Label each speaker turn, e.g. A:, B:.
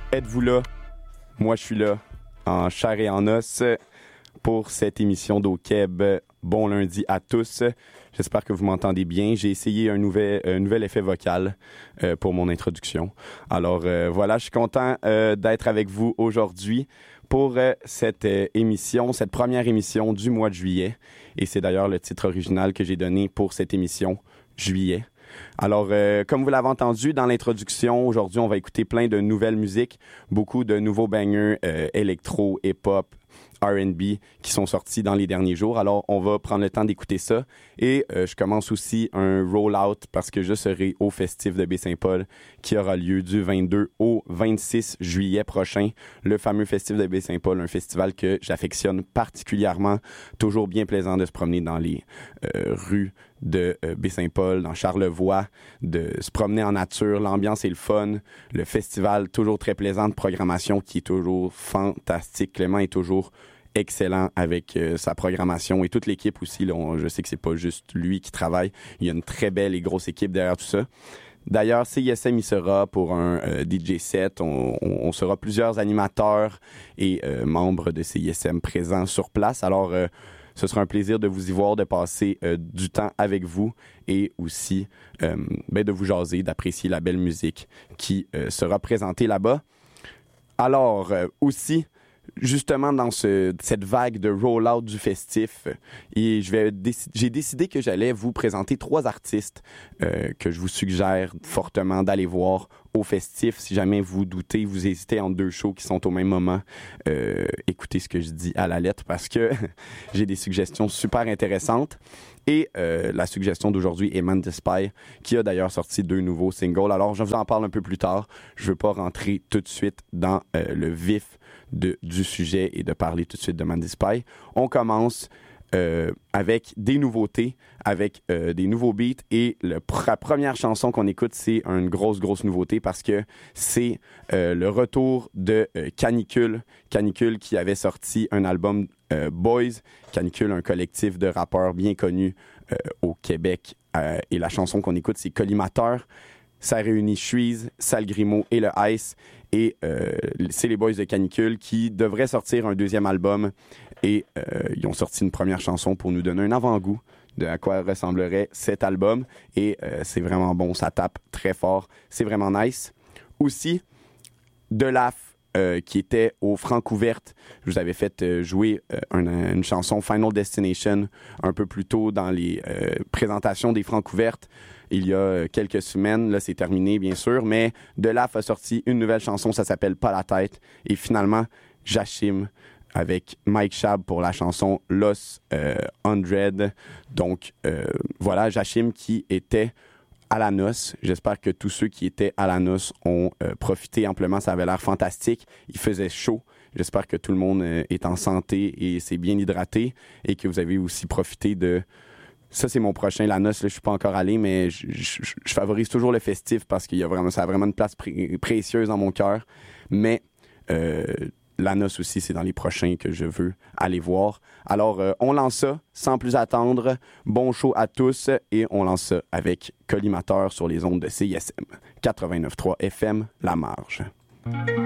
A: Êtes-vous là? Moi, je suis là, en chair et en os, pour cette émission d'O-Keb. Bon lundi à tous. J'espère que vous m'entendez bien. J'ai essayé un nouvel effet vocal pour mon introduction. Alors voilà, je suis content d'être avec vous aujourd'hui pour cette émission, cette première émission du mois de juillet. Et c'est d'ailleurs le titre original que j'ai donné pour cette émission, Juillet. Alors, comme vous l'avez entendu dans l'introduction, aujourd'hui, on va écouter plein de nouvelles musiques, beaucoup de nouveaux bangers électro, hip-hop, R&B qui sont sortis dans les derniers jours. Alors, on va prendre le temps d'écouter ça. Et je commence aussi un roll-out parce que je serai au Festif de Baie-Saint-Paul qui aura lieu du 22 au 26 juillet prochain. Le fameux Festif de Baie-Saint-Paul, un festival que j'affectionne particulièrement. Toujours bien plaisant de se promener dans les rues de Baie-Saint-Paul, dans Charlevoix, de se promener en nature. L'ambiance est le fun. Le festival, toujours très plaisant, de programmation qui est toujours fantastique. Clément est toujours excellent avec sa programmation et toute l'équipe aussi. Là, je sais que c'est pas juste lui qui travaille. Il y a une très belle et grosse équipe derrière tout ça. D'ailleurs, CISM y sera pour un DJ set. On sera plusieurs animateurs et membres de CISM présents sur place. Alors, ce sera un plaisir de vous y voir, de passer du temps avec vous et aussi de vous jaser, d'apprécier la belle musique qui sera présentée là-bas. Alors, aussi, justement dans cette vague de roll-out du festif, et j'ai décidé que j'allais vous présenter 3 artistes que je vous suggère fortement d'aller voir au festif. Si jamais vous doutez, vous hésitez entre 2 shows qui sont au même moment, écoutez ce que je dis à la lettre parce que j'ai des suggestions super intéressantes. Et la suggestion d'aujourd'hui est Man the Spy, qui a d'ailleurs sorti 2 nouveaux singles. Alors, je vous en parle un peu plus tard. Je ne veux pas rentrer tout de suite dans le vif du sujet et de parler tout de suite de Man the Spy. On commence avec des nouveautés, avec des nouveaux beats. Et la première chanson qu'on écoute, c'est une grosse nouveauté parce que c'est le retour de Canicule. Canicule qui avait sorti un album Boys. Canicule, un collectif de rappeurs bien connus au Québec. Et la chanson qu'on écoute, c'est Collimateur. Ça réunit Shreeze, Sal Grimaud et le Ice. Et c'est les boys de Canicule qui devraient sortir un 2e album. Et ils ont sorti une première chanson pour nous donner un avant-goût de à quoi ressemblerait cet album. Et c'est vraiment bon, ça tape très fort. C'est vraiment nice. Aussi, Delaf, qui était au Francouverte. Je vous avais fait jouer une chanson Final Destination un peu plus tôt dans les présentations des Francouvertes. Il y a quelques semaines, là c'est terminé bien sûr, mais Delaf a sorti une nouvelle chanson, ça s'appelle Pas la tête. Et finalement, Jachim avec Mike Chab pour la chanson Los 100. Donc voilà, Jachim qui était à la noce. J'espère que tous ceux qui étaient à la noce ont profité amplement. Ça avait l'air fantastique. Il faisait chaud. J'espère que tout le monde est en santé et s'est bien hydraté et que vous avez aussi profité de... Ça, c'est mon prochain, la noce. Là, je suis pas encore allé, mais je favorise toujours le festif parce qu'il y a vraiment, ça a vraiment une place précieuse dans mon cœur. Mais la noce aussi, c'est dans les prochains que je veux aller voir. Alors, on lance ça sans plus attendre. Bon show à tous et on lance ça avec Collimateur sur les ondes de CISM 89.3 FM, La Marge.